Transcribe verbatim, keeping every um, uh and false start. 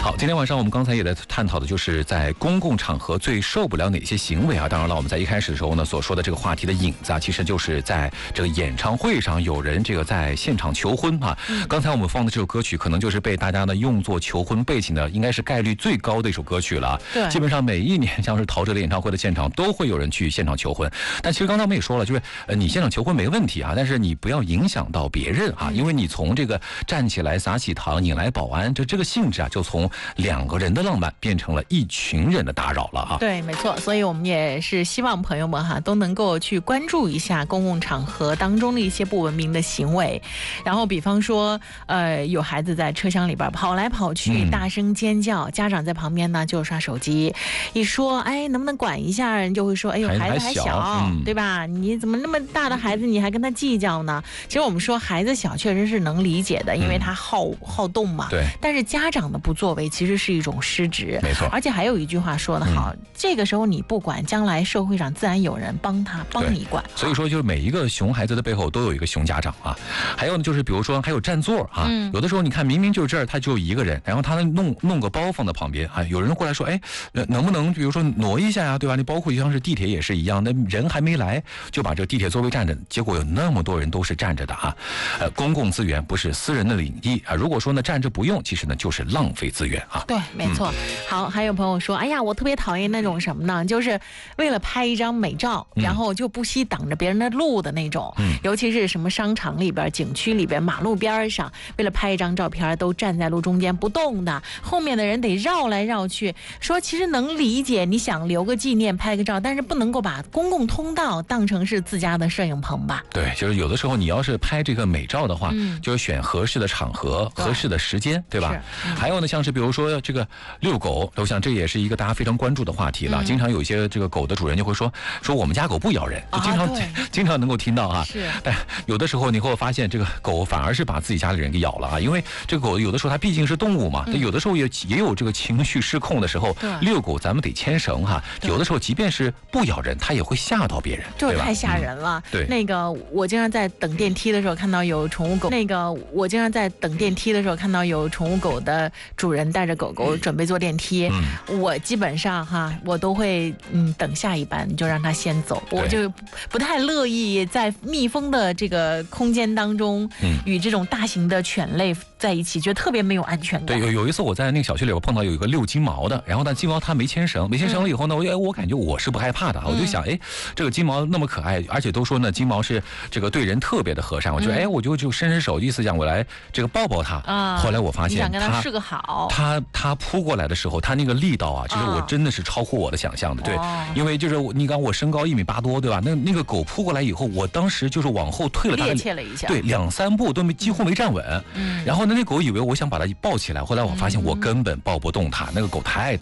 好，今天晚上我们刚才也在探讨的就是在公共场合最受不了哪些行为啊？当然了，我们在一开始的时候呢所说的这个话题的影子啊，其实就是在这个演唱会上有人这个在现场求婚啊。嗯、刚才我们放的这首歌曲，可能就是被大家呢用作求婚背景的，应该是概率最高的一首歌曲了。 对， 基本上每一年像是陶喆的演唱会的现场，都会有人去现场求婚。但其实刚才我们也说了，就是呃你现场求婚没问题啊，但是你不要影响到别人啊，因为你从这个站起来撒喜糖引来保安，这这个性质啊，就从两个人的浪漫变成了一群人的打扰了啊。 对，没错，所以我们也是希望朋友们哈都能够去关注一下公共场合当中的一些不文明的行为，然后比方说呃有孩子在车厢里边跑来跑去，大声尖叫，嗯、家长在旁边呢就刷手机，一说哎能不能管一下，人就会说哎呦孩子还小， 嗯、 对吧？你怎么那么大的孩子你还跟他计较呢？其实我们说孩子小确实是能理解的，因为他好、嗯、好动嘛。 对。 但是家长的不作为其实是一种失职， 没错。 而且还有一句话说得好，嗯、这个时候你不管，将来社会上自然有人帮他帮你管。 所以说，就是每一个熊孩子的背后都有一个熊家长啊。还有呢，就是比如说还有占座啊，嗯、有的时候你看明明就这儿他只有一个人，然后他弄弄个包放在旁边啊，有人过来说，哎，能不能比如说挪一下呀、啊，对吧？你包括像是地铁也是一样，那人还没来就把这个地铁座位占着，结果有那么多人都是站着的啊。呃，公共资源不是私人的领地啊。如果说呢站着不用，其实呢就是浪费资源啊。 对，没错。嗯、好，还有朋友说，哎呀，我特别讨厌那种什么呢？就是为了拍一张美照，嗯、然后就不惜挡着别人的路的那种。嗯、尤其是什么商场里边、景区里边、马路边上，为了拍一张照片，都站在路中间不动的，后面的人得绕来绕去。说其实能理解，你想留个纪念、拍个照，但是不能够把公共通道当成是自家的摄影棚吧？ 对，就是有的时候你要是拍这个美照的话，嗯、就是选合适的场合、合适的时间，对吧？嗯、还有呢，像是比如说这个遛狗，我想这也是一个大家非常关注的话题了。嗯、经常有一些这个狗的主人就会说说我们家狗不咬人，就经常、啊、经常能够听到啊。 是， 但有的时候你会发现这个狗反而是把自己家里人给咬了啊，因为这个狗有的时候它毕竟是动物嘛，嗯、有的时候也也有这个情绪失控的时候。遛狗咱们得牵绳哈，有的时候即便是不咬人，它也会吓到别人， 这太吓人了。 嗯、对， 那个我经常在等电梯的时候看到有宠物狗，那个我经常在等电梯的时候看到有宠物狗的主人带着狗狗准备坐电梯，嗯、我基本上哈我都会嗯等下一班就让它先走，我就不太乐意在密封的这个空间当中，嗯、与这种大型的犬类在一起，觉得特别没有安全感。 对，有有一次我在那个小区里，我碰到有一个遛金毛的，然后呢金毛它没牵绳，没牵绳了以后呢，我我感觉我是不害怕的，我就想，哎，这个金毛那么可爱，而且都说呢金毛是这个对人特别的和善，我觉得，哎，我就就伸伸手，意思想我来这个抱抱它。啊，后来我发现， 你想跟它示个好， 它它扑过来的时候，它那个力道啊，其实我真的是超乎我的想象的，对，因为就是你看我身高一米八多，对吧？那那个狗扑过来以后，我当时就是往后退了大概趔趄了一下， 对，两三步都没几乎没站稳，嗯，然后呢那狗以为我想把它抱起来，后来我发现我根本抱不动它，那个狗太大。